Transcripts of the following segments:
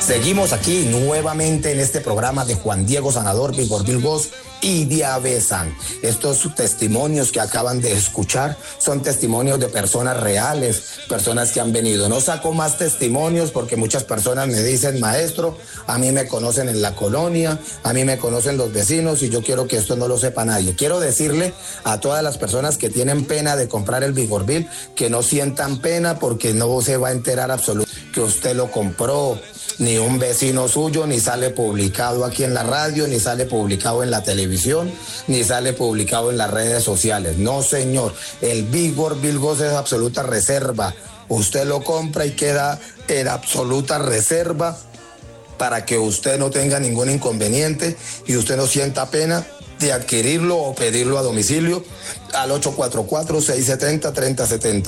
Seguimos aquí nuevamente en este programa de Juan Diego Sanador, Vigor Bilgos y Diabesan. Estos testimonios que acaban de escuchar son testimonios de personas reales, personas que han venido. No saco más testimonios porque muchas personas me dicen, maestro, a mí me conocen en la colonia, a mí me conocen los vecinos y yo quiero que esto no lo sepa nadie. Quiero decirle a todas las personas que tienen pena de comprar el Vigorbil que no sientan pena porque no se va a enterar absolutamente que usted lo compró, ni un vecino suyo, ni sale publicado aquí en la radio, ni sale publicado en la televisión, ni sale publicado en las redes sociales. No, señor, el Vigor Bilgos es absoluta reserva. Usted lo compra y queda en absoluta reserva para que usted no tenga ningún inconveniente y usted no sienta pena de adquirirlo o pedirlo a domicilio al 844-670-3070,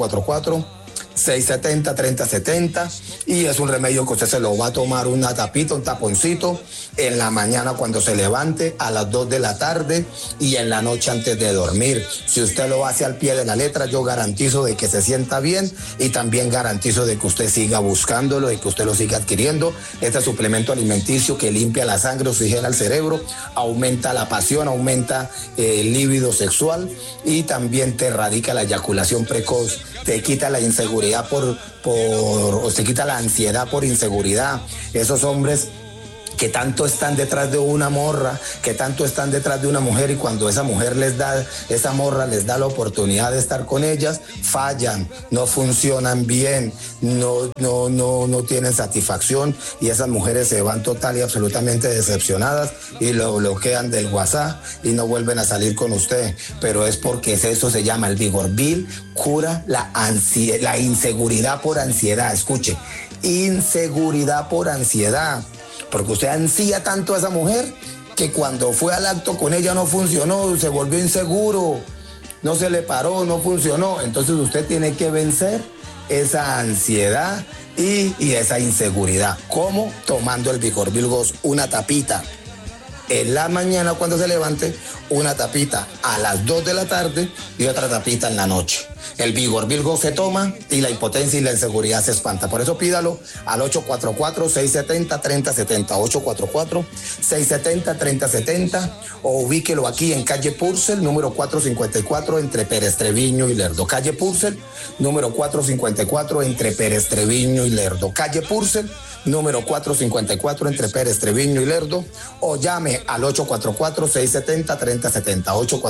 844-670-3070, y es un remedio que usted se lo va a tomar una tapita, un taponcito en la mañana cuando se levante, a las 2 de la tarde y en la noche antes de dormir. Si usted lo hace al pie de la letra, yo garantizo de que se sienta bien y también garantizo de que usted siga buscándolo y que usted lo siga adquiriendo. Este suplemento alimenticio que limpia la sangre, oxigena el cerebro, aumenta la pasión, aumenta el líbido sexual y también te erradica la eyaculación precoz, te quita la inseguridad o se quita la ansiedad por inseguridad. Esos hombres que tanto están detrás de una morra, que tanto están detrás de una mujer, y cuando esa mujer esa morra les da la oportunidad de estar con ellas, fallan, no funcionan bien, no tienen satisfacción, y esas mujeres se van total y absolutamente decepcionadas y lo bloquean del WhatsApp y no vuelven a salir con usted. Pero es porque eso se llama el Vigorbil, cura la inseguridad por ansiedad. Escuche, inseguridad por ansiedad. Porque usted ansía tanto a esa mujer que cuando fue al acto con ella no funcionó, se volvió inseguro, no se le paró, no funcionó. Entonces usted tiene que vencer esa ansiedad y esa inseguridad. ¿Cómo? Tomando el Vigor Bilgos, una tapita en la mañana cuando se levante, una tapita a las 2 de la tarde y otra tapita en la noche. El Vigor Bilgos se toma y la impotencia y la inseguridad se espanta. Por eso pídalo al 844-670-3070, 844-670-3070, o ubíquelo aquí en calle Purcell, número 454, entre Pérez Treviño y Lerdo. Calle Purcell, número 454, entre Pérez Treviño y Lerdo. Calle Purcell, número 454, entre Pérez Treviño y Lerdo, o llame al 844-670-3070,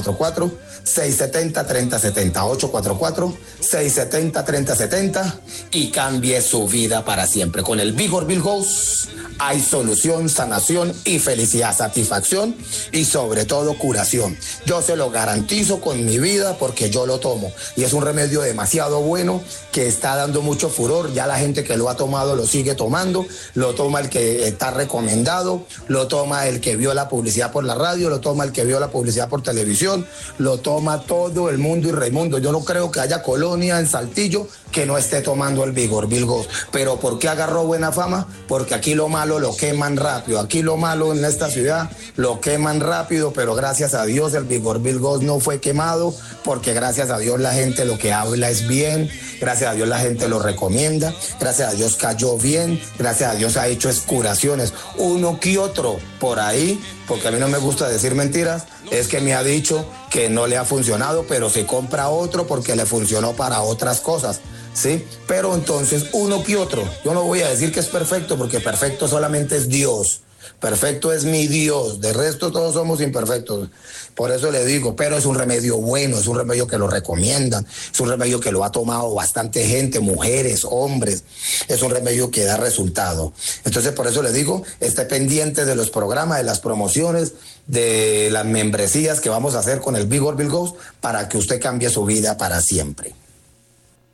844-670-3070, 844-670-3070, y cambie su vida para siempre. Con el Vigor Bilgos hay solución, sanación y felicidad, satisfacción y sobre todo curación. Yo se lo garantizo con mi vida porque yo lo tomo y es un remedio demasiado bueno que está dando mucho furor. Ya la gente que lo ha tomado lo sigue tomando, lo toma el que está recomendado, lo toma el que vio la publicidad por la radio, lo toma el que vio la publicidad por televisión, lo toma todo el mundo y Raimundo. Yo no creo que haya colonia en Saltillo que no esté tomando el Vigor Bilgos. ¿Pero por qué agarró buena fama? Porque aquí lo malo lo queman rápido. Aquí lo malo en esta ciudad lo queman rápido, pero gracias a Dios el Vigor Bilgos no fue quemado, porque gracias a Dios la gente lo que habla es bien, gracias a Dios la gente lo recomienda, gracias a Dios cayó bien, gracias a Dios ha hecho curaciones. Uno que otro por ahí, porque a mí no me gusta decir mentiras, es que me ha dicho que no le ha funcionado, pero se compra otro porque le funcionó para otras cosas, ¿sí? Pero entonces uno que otro, yo no voy a decir que es perfecto, porque perfecto solamente es Dios. Perfecto es mi Dios, de resto todos somos imperfectos. Por eso le digo, pero es un remedio bueno, es un remedio que lo recomiendan, es un remedio que lo ha tomado bastante gente, mujeres, hombres, es un remedio que da resultado. Entonces por eso le digo, esté pendiente de los programas, de las promociones, de las membresías que vamos a hacer con el Vigor Bilgos para que usted cambie su vida para siempre.